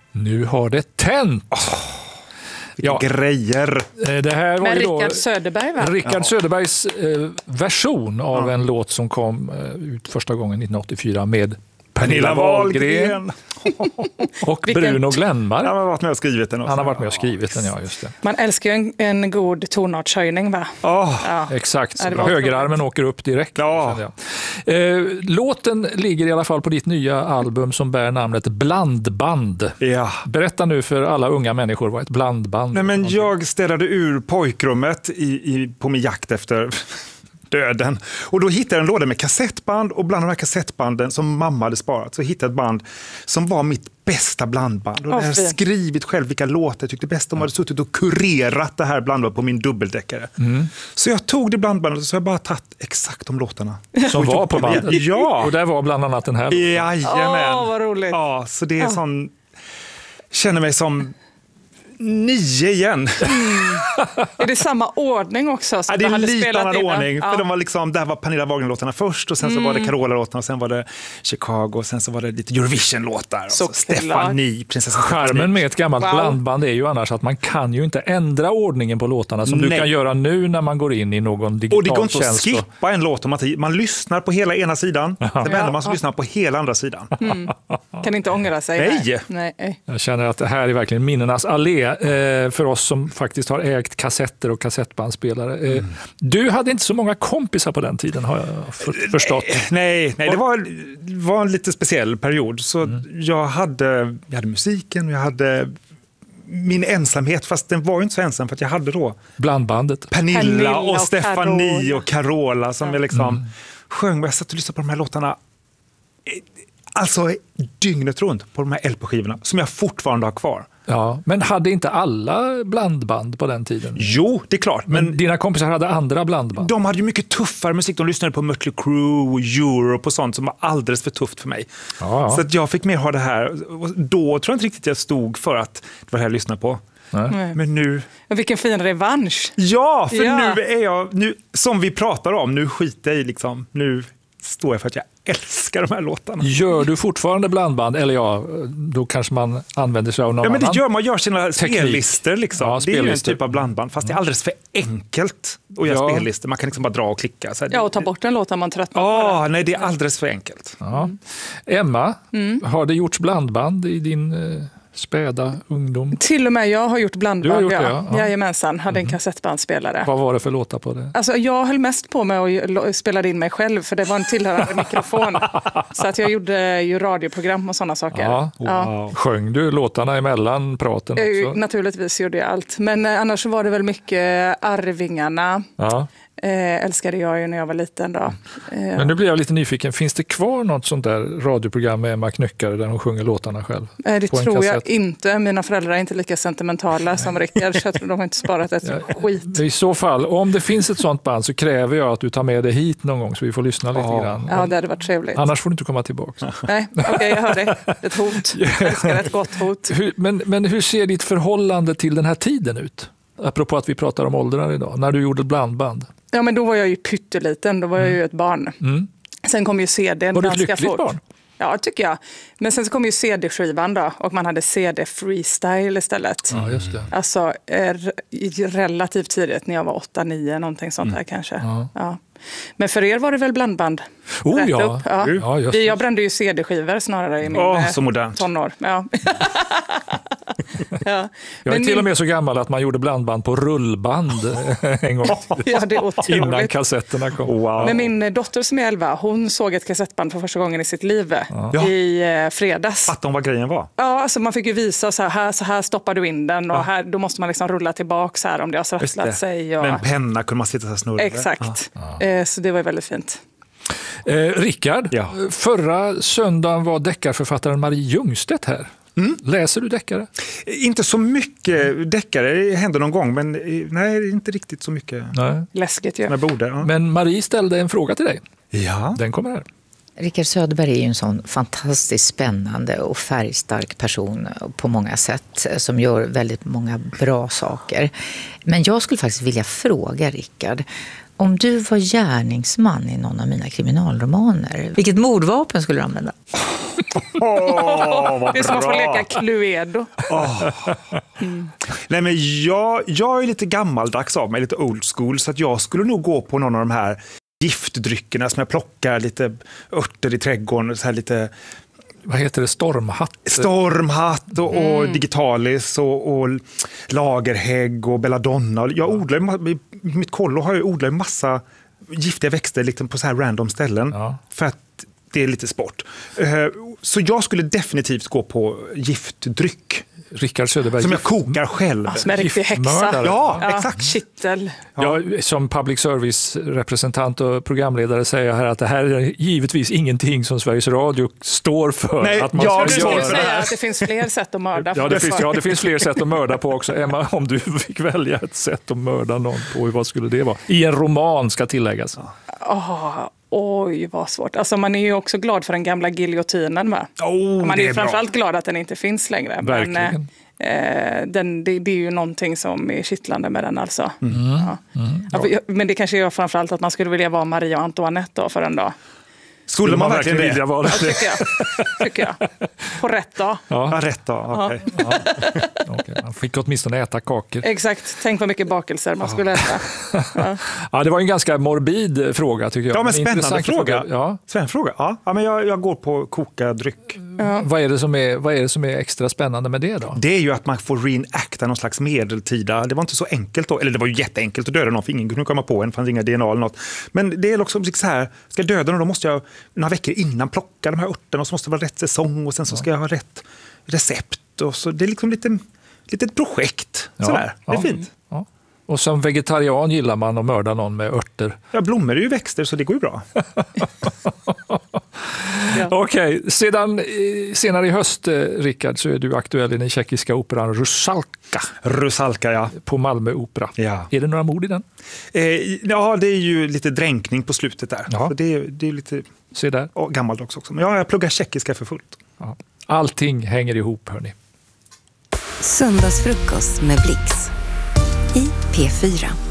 Nu har det tänt! Grejer. Det här var med ju då Rickard Söderberg, va? Rickard Söderbergs version av en låt som kom ut första gången 1984 med Pernilla Wahlgren och Bruno Glenmark. Han har varit med och skrivit den också. Han har varit med och skrivit den, ja, just det. Man älskar ju en god tonartshöjning, va? Ja. Exakt, Ja, det var högerarmen åker upp direkt. Ja. Låten ligger i alla fall på ditt nya album som bär namnet Blandband. Ja. Berätta nu för alla unga människor vad ett blandband är. Nej, men jag städade ur pojkrummet på min jakt efter döden. Och då hittade jag en låda med kassettband, och bland de här kassettbanden som mamma hade sparat så hittade jag ett band som var mitt bästa blandband. Och jag hade skrivit själv vilka låtar jag tyckte bäst om. Jag hade suttit och kurerat det här blandbandet på min dubbeldäckare. Så jag tog det blandbandet och så har jag bara tagit exakt de låtarna. Som var på bandet? Ja! Och där var bland annat den här. Jajamän. Vad roligt. Ja, så det är sån... Känner mig som 9 igen. Är det samma ordning också? Ja, det är en lite annan ordning. För de var liksom, där var Pernilla Wahlgren-låtarna först, och sen så var det Carola-låtarna, och sen var det Chicago, och sen så var det lite Eurovision-låtar. Och så Stefanie, prinsessan Charmen med ett gammalt blandband är ju annars att man kan ju inte ändra ordningen på låtarna som du kan göra nu när man går in i någon digital tjänst. Och det går inte att skippa en låt om man lyssnar på hela ena sidan, sen vänder man så lyssnar på hela andra sidan. Kan inte ångra sig. Nej. Jag känner att det här är verkligen minnenas allé för oss som faktiskt har ägt kassetter och kassettbandspelare. Du hade inte så många kompisar på den tiden, har jag förstått. Nej, det var en lite speciell period. Så jag hade musiken, och jag hade min ensamhet, fast den var ju inte så ensam, för att jag hade då blandbandet. Pernilla och Stefanie och Carola som jag liksom sjöng, och jag satt och lyssnade på de här låtarna alltså dygnet runt på de här LP-skivorna som jag fortfarande har kvar. Ja, men hade inte alla blandband på den tiden? Jo, det är klart. Men dina kompisar hade andra blandband? De hade ju mycket tuffare musik. De lyssnade på Mötley Crüe och Europe och sånt som var alldeles för tufft för mig. Ja. Så att jag fick mer ha det här. Då tror jag inte riktigt jag stod för att det var det här jag lyssnade på. Nej. Men nu... Vilken fin revansch. Ja, för nu är jag... som vi pratar om, nu skiter jag i liksom. Nu står jag för att jag älskar de här låtarna. Gör du fortfarande blandband? Eller då kanske man använder sig av någon annan. Ja, men det gör man. Gör sina spellister liksom. Ja, det är ju en typ av blandband, fast det är alldeles för enkelt att göra spellister. Man kan liksom bara dra och klicka. Så och ta bort en låt om man tröttnar. Nej, det är alldeles för enkelt. Ja. Emma, har det gjorts blandband i din späda ungdom? Till och med jag har gjort blandband. Du har gjort det, ja. Jajamensan, hade en kassettbandspelare. Vad var det för låtar på det? Alltså, jag höll mest på med att spela in mig själv, för det var en tillhörande mikrofon. Så att jag gjorde ju radioprogram och sådana saker. Ja. Wow. Sjöng du låtarna emellan praten också? Naturligtvis gjorde jag allt. Men annars var det väl mycket Arvingarna. Ja. Älskade jag ju när jag var liten då. Men nu blir jag lite nyfiken. Finns det kvar något sånt där radioprogram med Emma Knyckare där hon sjunger låtarna själv? Det tror jag inte. Mina föräldrar är inte lika sentimentala som Rickard, så de har inte sparat ett skit. I så fall, om det finns ett sånt band så kräver jag att du tar med det hit någon gång så vi får lyssna lite grann. Ja, det hade varit trevligt. Annars får du inte komma tillbaka. Nej, okej, jag hör det. Ett hot. Jag älskar ett gott hot. Men hur ser ditt förhållande till den här tiden ut? Apropå att vi pratar om åldrar idag, när du gjorde blandband. Ja, men då var jag ju pytteliten, då var jag ju ett barn. Sen kom ju CD:n var ganska fort. Var du ett lyckligt barn? Ja, tycker jag. Men sen så kom ju CD-skivan då, och man hade CD-freestyle istället. Ja, just det. Alltså relativt tidigt, när jag var 8-9, någonting sånt där kanske. Ja. Men för er var det väl blandband? Jag brände ju CD-skivor snarare i min tonår. Ja. Jag är till och med så gammal att man gjorde blandband på rullband en gång ja, det är otroligt. Innan kassetterna kom. Wow. Men min dotter som är 11, hon såg ett kassettband för första gången i sitt liv i fredags. Fattar hon vad grejen var? Ja, alltså man fick ju visa så här stoppar du in den, och här, då måste man liksom rulla tillbaka så här om det har sprattlat sig. Och... Med en penna kunde man sitta så här snurra. Exakt. Så det var väldigt fint. Rickard, förra söndagen var deckarförfattaren Marie Ljungstedt här. Läser du deckare? Inte så mycket deckare, det händer någon gång, men nej, inte riktigt så mycket. Nej. Läskigt ju. Jag borde, Men Marie ställde en fråga till dig. Ja. Den kommer här. Rickard Söderberg är ju en sån fantastiskt spännande och färgstark person på många sätt, som gör väldigt många bra saker. Men jag skulle faktiskt vilja fråga Rickard, om du var gärningsman i någon av mina kriminalromaner, vilket mordvapen skulle du använda? Det är som att få leka Cluedo. Nej, men jag är lite gammaldags av mig, lite old school, så att jag skulle nog gå på någon av de här giftdryckerna som jag plockar lite örter i trädgården, så här lite... Vad heter det? Stormhatt och digitalis och lagerhägg och belladonna. Jag odlar i mitt kollo har jag odlat massa giftiga växter liksom på så här random ställen för att det är lite sport. Så jag skulle definitivt gå på giftdryck. Rickard Söderberg. Som jag kokar själv. Som en riktig häxa. Ja, exakt. Kittel. Ja, som public service-representant och programledare säger jag här att det här är givetvis ingenting som Sveriges Radio står för. Nej, att man ska göra. Säga att det finns fler sätt att mörda. Det finns fler sätt att mörda på också. Emma, om du fick välja ett sätt att mörda någon på, vad skulle det vara? I en roman ska tilläggas. Oj, vad svårt. Alltså man är ju också glad för den gamla giljotinen med. Man är ju framförallt glad att den inte finns längre. Verkligen. Men det är ju någonting som är kittlande med den alltså. Men det kanske är framförallt att man skulle vilja vara Marie och Antoinette då för en dag. Skulle man verkligen vilja vara det? Tycker jag. På rätt dag. Ja, rätt dag. Okay. Okay. Man fick åtminstone äta kakor. Exakt. Tänk vad mycket bakelser man skulle äta. Ja, det var en ganska morbid fråga tycker jag. Ja, men spännande fråga. Ja. Spännande fråga. Ja, men jag går på koka dryck. Vad är det som är extra spännande med det då? Det är ju att man får reenacta någon slags medeltida. Det var inte så enkelt då. Eller det var ju jätteenkelt att döda någon, för ingen kunde komma på en, fanns inga DNA eller något. Men det är också så här, ska jag döda någon, då måste jag några veckor innan plocka de här örterna och så måste det vara rätt säsong och sen så ska jag ha rätt recept. Och så det är liksom litet projekt. Sådär. Det är fint. Ja. Och som vegetarian gillar man att mörda någon med örter. Ja, blommor är ju växter så det går ju bra. Okej, senare i höst, Rickard, så är du aktuell i den tjeckiska operan Rusalka. Rusalka, ja. På Malmö Opera. Ja. Är det några mord i den? Ja, det är ju lite dränkning på slutet där. Så det är lite gammaldags också. Men jag pluggar tjeckiska för fullt. Ja. Allting hänger ihop, hörni. Söndagsfrukost med Blix i P4.